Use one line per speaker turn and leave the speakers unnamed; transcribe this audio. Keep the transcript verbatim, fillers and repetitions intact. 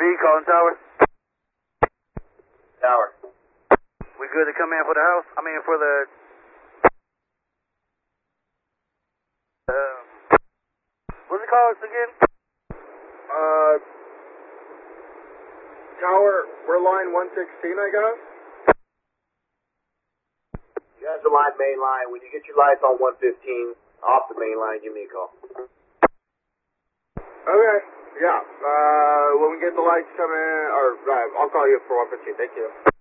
calling tower.
Tower.
We good to come in for the house? I mean for the... Uh, what's it called again?
Uh, tower, we're line one sixteen, I guess?
You guys are line main line. When you get your lights on one fifteen, off the main line, give me a call.
Okay, yeah. Uh, when we get the lights coming in, or uh, I'll call you for one fifteen. Thank you.